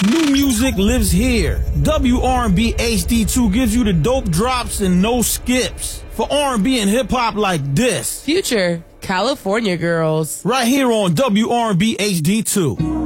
New music lives here. WRB HD2 gives you the dope drops and no skips. For R&B and hip-hop like this. Future California Girls. Right here on WRB HD2.